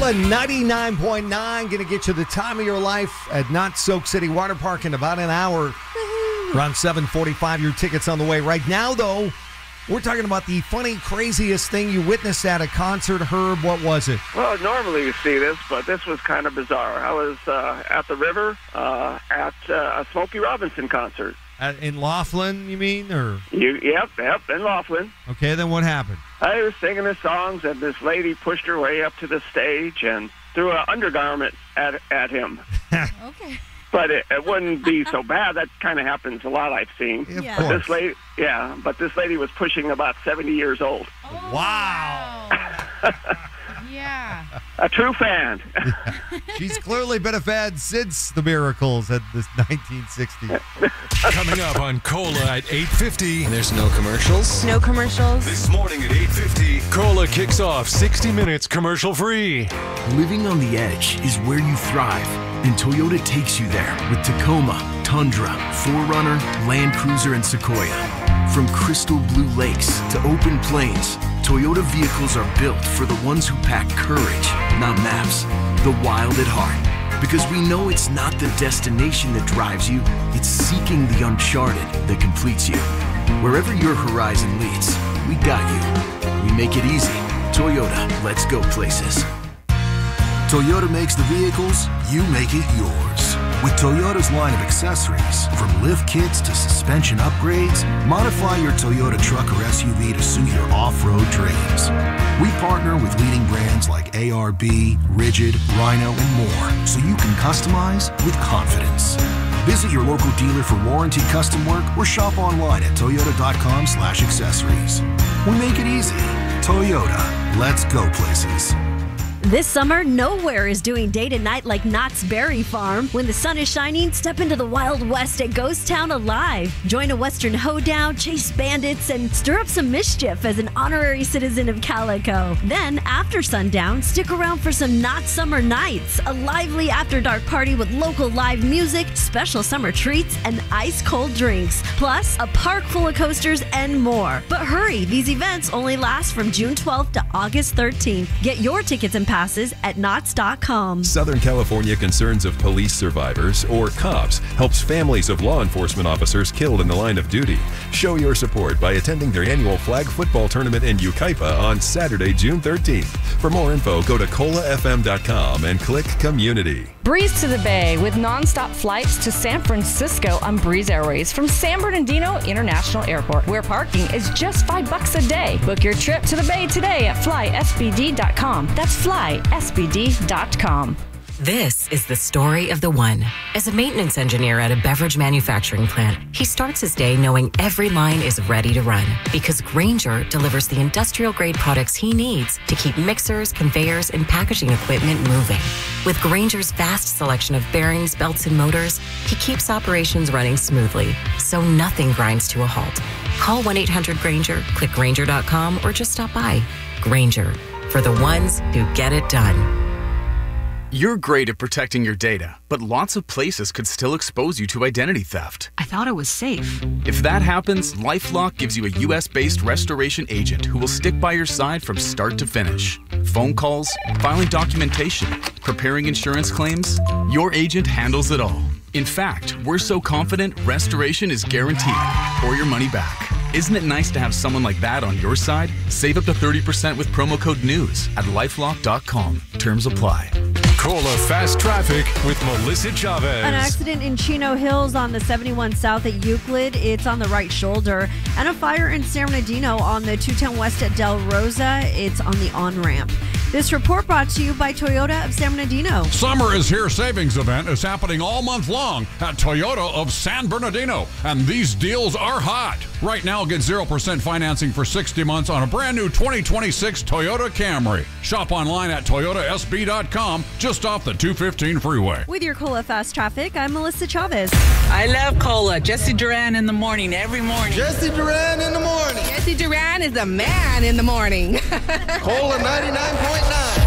Cola 99.9 going to get you the time of your life at Knott's Soak City Water Park in about an hour. Around 7:45, your tickets on the way. Right now, though, we're talking about the funny, craziest thing you witnessed at a concert. Herb, what was it? Well, normally you see this, but this was kind of bizarre. I was at the river at a Smokey Robinson concert. In Laughlin, you mean? Or Yep, in Laughlin. Okay, then what happened? I was singing the songs, and this lady pushed her way up to the stage and threw an undergarment at him. Okay. But it wouldn't be so bad. That kind of happens a lot, I've seen. Yeah, But this lady was pushing about 70 years old. Oh, Wow. Yeah. A true fan. She's clearly been a fan since the Miracles at this 1960s. Coming up on Cola at 8:50. There's no commercials. No commercials. This morning at 8:50, Cola kicks off 60 minutes commercial free. Living on the edge is where you thrive, and Toyota takes you there with Tacoma, Tundra, 4Runner, Land Cruiser, and Sequoia. From crystal blue lakes to open plains, Toyota vehicles are built for the ones who pack courage, not maps, the wild at heart. Because we know it's not the destination that drives you, it's seeking the uncharted that completes you. Wherever your horizon leads, we got you. We make it easy. Toyota, let's go places. Toyota makes the vehicles, you make it yours. With Toyota's line of accessories, from lift kits to suspension upgrades, modify your Toyota truck or SUV to suit your off-road dreams. We partner with leading brands like ARB, Rigid, Rhino, and more, so you can customize with confidence. Visit your local dealer for warranty custom work or shop online at toyota.com/accessories. We make it easy. Toyota, let's go places. This summer, nowhere is doing day to night like Knott's Berry Farm. When the sun is shining, step into the Wild West at Ghost Town Alive. Join a Western hoedown, chase bandits, and stir up some mischief as an honorary citizen of Calico. Then, after sundown, stick around for some Knott's Summer Nights, a lively after-dark party with local live music, special summer treats, and ice-cold drinks. Plus, a park full of coasters and more. But hurry, these events only last from June 12th to August 13th. Get your tickets and passes at Knott's.com. Southern California Concerns of Police Survivors, or COPS, helps families of law enforcement officers killed in the line of duty. Show your support by attending their annual flag football tournament in Yucaipa on Saturday, June 13th. For more info, go to colafm.com and click Community. Breeze to the Bay with nonstop flights to San Francisco on Breeze Airways from San Bernardino International Airport, where parking is just $5 a day. Book your trip to the Bay today at flysbd.com. That's flysbd.com. This is the story of the one. As a maintenance engineer at a beverage manufacturing plant, he starts his day knowing every line is ready to run because Grainger delivers the industrial-grade products he needs to keep mixers, conveyors, and packaging equipment moving. With Grainger's vast selection of bearings, belts, and motors, he keeps operations running smoothly, so nothing grinds to a halt. Call 1-800-GRAINGER, click Grainger.com, or just stop by. Grainger, for the ones who get it done. You're great at protecting your data, but lots of places could still expose you to identity theft. I thought it was safe. If that happens, LifeLock gives you a US-based restoration agent who will stick by your side from start to finish. Phone calls, filing documentation, preparing insurance claims, your agent handles it all. In fact, we're so confident restoration is guaranteed or your money back. Isn't it nice to have someone like that on your side? Save up to 30% with promo code NEWS at lifelock.com. Terms apply. Cola Fast Traffic with Melissa Chavez. An accident in Chino Hills on the 71 South at Euclid. It's on the right shoulder. And a fire in San Bernardino on the 210 West at Del Rosa. It's on the on-ramp. This report brought to you by Toyota of San Bernardino. Summer is Here savings event is happening all month long at Toyota of San Bernardino. And these deals are hot. Right now, get 0% financing for 60 months on a brand new 2026 Toyota Camry. Shop online at toyotasb.com, just off the 215 freeway. With your Cola Fast Traffic, I'm Melissa Chavez. I love Cola. Jesse Duran in the morning, every morning. Jesse Duran in the morning. Jesse Duran is a man in the morning. Cola 99.9.